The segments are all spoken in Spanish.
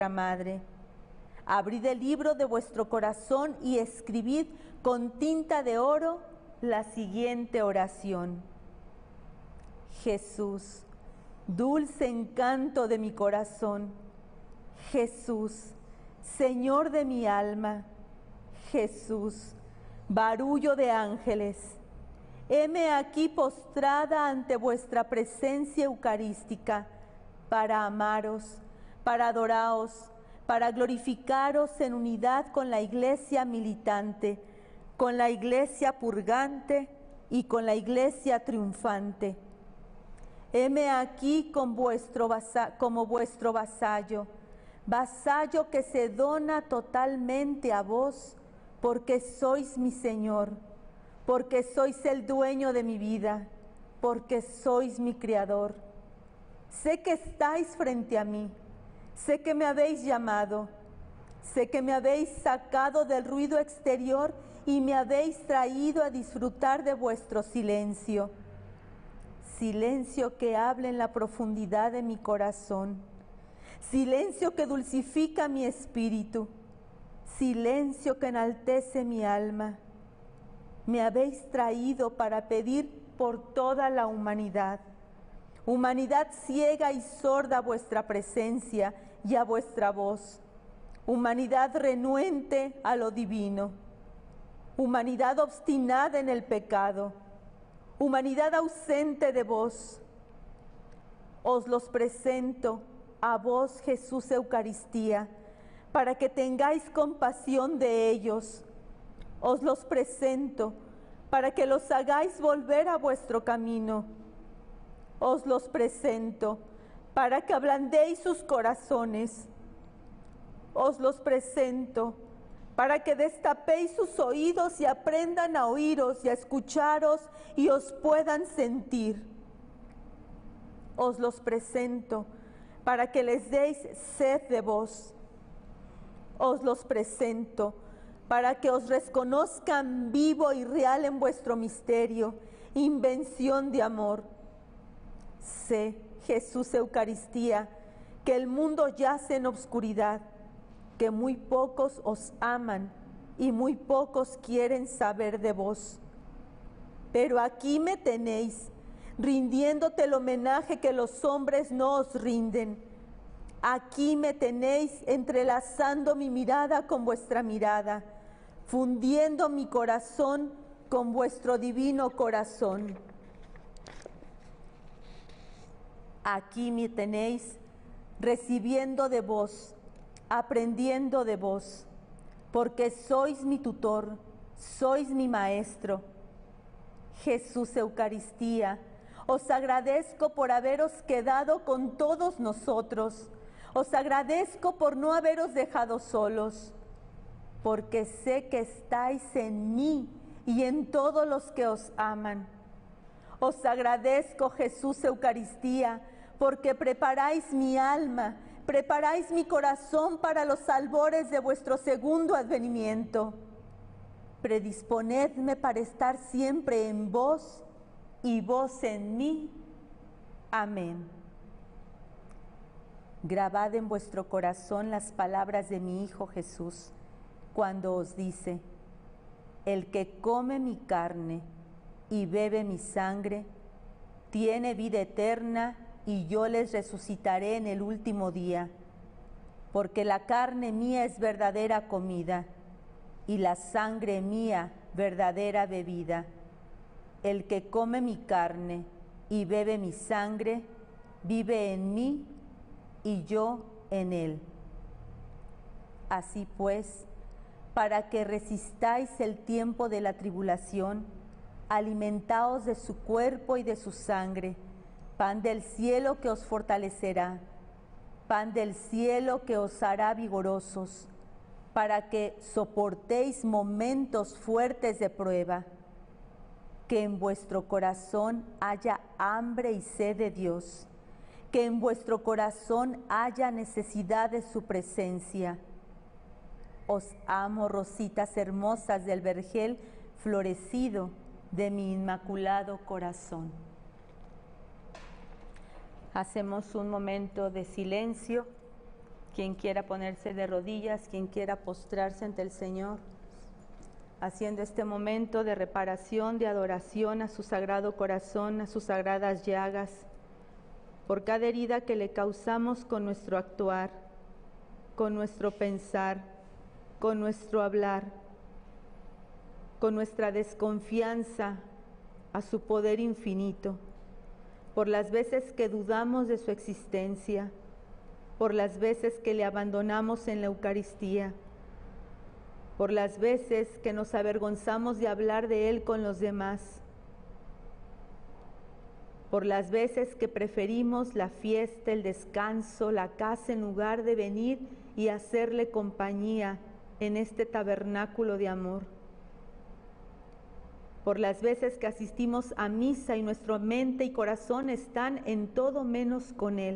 Madre. Abrid el libro de vuestro corazón y escribid con tinta de oro la siguiente oración. Jesús, dulce encanto de mi corazón. Jesús, Señor de mi alma. Jesús, barullo de ángeles. Heme aquí postrada ante vuestra presencia eucarística para amaros, para adoraros, para glorificaros en unidad con la Iglesia militante, con la Iglesia purgante y con la Iglesia triunfante. Heme aquí como vuestro vasallo, vasallo que se dona totalmente a vos, porque sois mi Señor, porque sois el dueño de mi vida, porque sois mi Criador. Sé que estáis frente a mí, sé que me habéis llamado, sé que me habéis sacado del ruido exterior y me habéis traído a disfrutar de vuestro silencio. Silencio que habla en la profundidad de mi corazón, silencio que dulcifica mi espíritu, silencio que enaltece mi alma. Me habéis traído para pedir por toda la humanidad. Humanidad ciega y sorda a vuestra presencia y a vuestra voz. Humanidad renuente a lo divino. Humanidad obstinada en el pecado. Humanidad ausente de vos. Os los presento a vos, Jesús Eucaristía, para que tengáis compasión de ellos. Os los presento para que los hagáis volver a vuestro camino. Os los presento para que ablandéis sus corazones. Os los presento para que destapéis sus oídos y aprendan a oíros y a escucharos y os puedan sentir. Os los presento para que les deis sed de vos. Os los presento para que os reconozcan vivo y real en vuestro misterio, invención de amor. Sé, Jesús Eucaristía, que el mundo yace en obscuridad, que muy pocos os aman y muy pocos quieren saber de vos. Pero aquí me tenéis, rindiéndote el homenaje que los hombres no os rinden. Aquí me tenéis entrelazando mi mirada con vuestra mirada, fundiendo mi corazón con vuestro divino corazón. Aquí me tenéis recibiendo de vos, aprendiendo de vos, porque sois mi tutor, sois mi maestro. Jesús Eucaristía, os agradezco por haberos quedado con todos nosotros. Os agradezco por no haberos dejado solos, porque sé que estáis en mí y en todos los que os aman. Os agradezco, Jesús Eucaristía, porque preparáis mi alma, preparáis mi corazón para los albores de vuestro segundo advenimiento. Predisponedme para estar siempre en vos y vos en mí. Amén. Grabad en vuestro corazón las palabras de mi Hijo Jesús, cuando os dice: el que come mi carne y bebe mi sangre, tiene vida eterna, y yo les resucitaré en el último día. Porque la carne mía es verdadera comida, y la sangre mía verdadera bebida. El que come mi carne y bebe mi sangre, vive en mí y yo en él. Así pues, para que resistáis el tiempo de la tribulación, alimentaos de su cuerpo y de su sangre, pan del cielo que os fortalecerá, pan del cielo que os hará vigorosos, para que soportéis momentos fuertes de prueba. Que en vuestro corazón haya hambre y sed de Dios, que en vuestro corazón haya necesidad de su presencia. Os amo, rositas hermosas del vergel florecido de mi inmaculado corazón. Hacemos un momento de silencio Quien quiera ponerse de rodillas, quien quiera postrarse ante el Señor, haciendo este momento de reparación, de adoración a su sagrado corazón, a sus sagradas llagas, por cada herida que le causamos con nuestro actuar, con nuestro pensar, con nuestro hablar, con nuestra desconfianza a su poder infinito, por las veces que dudamos de su existencia, por las veces que le abandonamos en la Eucaristía, por las veces que nos avergonzamos de hablar de Él con los demás, por las veces que preferimos la fiesta, el descanso, la casa en lugar de venir y hacerle compañía en este tabernáculo de amor, por las veces que asistimos a misa y nuestra mente y corazón están en todo menos con Él,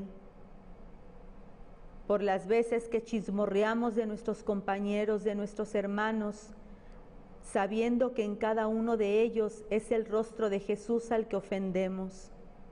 por las veces que chismorreamos de nuestros compañeros, de nuestros hermanos, sabiendo que en cada uno de ellos es el rostro de Jesús al que ofendemos.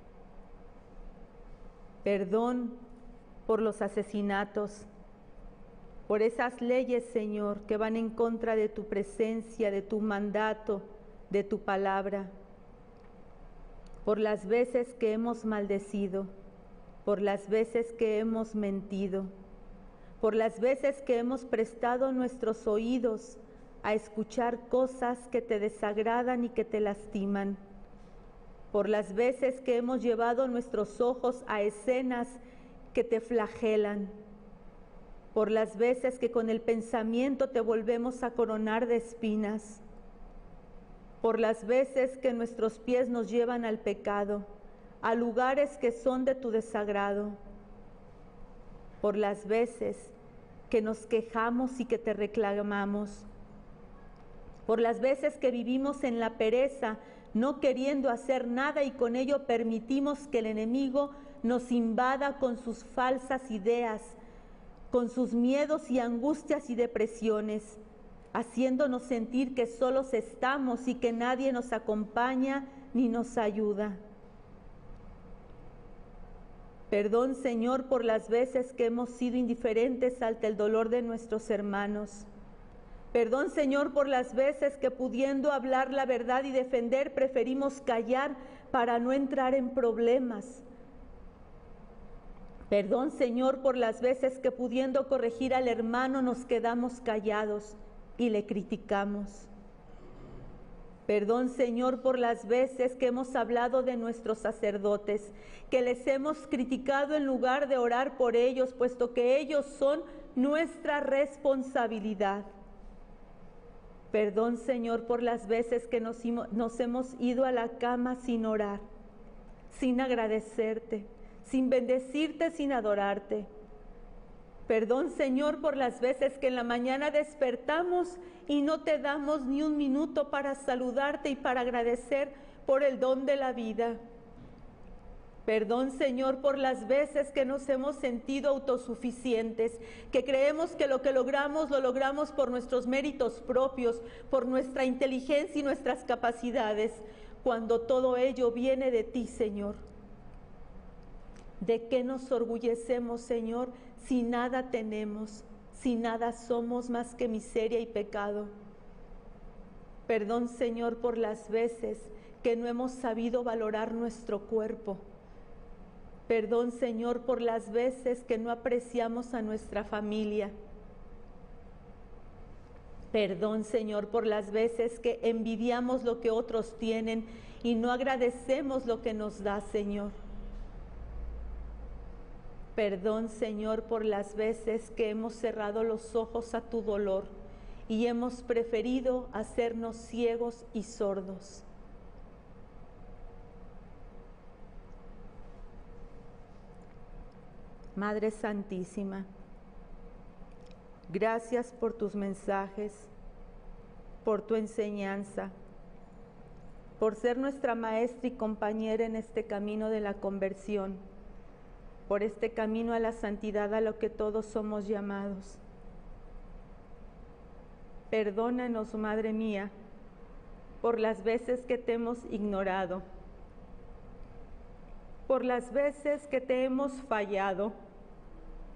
Perdón por los asesinatos, por esas leyes, Señor, que van en contra de tu presencia, de tu mandato, de tu palabra, por las veces que hemos maldecido, por las veces que hemos mentido, por las veces que hemos prestado nuestros oídos a escuchar cosas que te desagradan y que te lastiman, por las veces que hemos llevado nuestros ojos a escenas que te flagelan, por las veces que con el pensamiento te volvemos a coronar de espinas, por las veces que nuestros pies nos llevan al pecado, a lugares que son de tu desagrado, por las veces que nos quejamos y que te reclamamos, por las veces que vivimos en la pereza, no queriendo hacer nada y con ello permitimos que el enemigo nos invada con sus falsas ideas, con sus miedos y angustias y depresiones, haciéndonos sentir que solos estamos y que nadie nos acompaña ni nos ayuda. Perdón, Señor, por las veces que hemos sido indiferentes ante el dolor de nuestros hermanos. Perdón, Señor, por las veces que pudiendo hablar la verdad y defender, preferimos callar para no entrar en problemas. Perdón, Señor, por las veces que pudiendo corregir al hermano nos quedamos callados y le criticamos. Perdón, Señor, por las veces que hemos hablado de nuestros sacerdotes, que les hemos criticado en lugar de orar por ellos, puesto que ellos son nuestra responsabilidad. Perdón, Señor, por las veces que nos hemos ido a la cama sin orar, sin agradecerte, sin bendecirte, sin adorarte. Perdón, Señor, por las veces que en la mañana despertamos y no te damos ni un minuto para saludarte y para agradecer por el don de la vida. Perdón, Señor, por las veces que nos hemos sentido autosuficientes, que creemos que lo logramos por nuestros méritos propios, por nuestra inteligencia y nuestras capacidades, cuando todo ello viene de ti, Señor. ¿De qué nos orgullecemos, Señor, si nada tenemos, si nada somos más que miseria y pecado? Perdón, Señor, por las veces que no hemos sabido valorar nuestro cuerpo. Perdón, Señor, por las veces que no apreciamos a nuestra familia. Perdón, Señor, por las veces que envidiamos lo que otros tienen y no agradecemos lo que nos da, Señor. Perdón, Señor, por las veces que hemos cerrado los ojos a tu dolor y hemos preferido hacernos ciegos y sordos. Madre Santísima, gracias por tus mensajes, por tu enseñanza, por ser nuestra maestra y compañera en este camino de la conversión, por este camino a la santidad a lo que todos somos llamados. Perdónanos, Madre mía, por las veces que te hemos ignorado, por las veces que te hemos fallado,